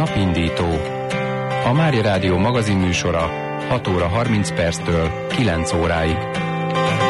Napindító. A Mária Rádió magazinműsora 6 óra 30 perctől 9 óráig.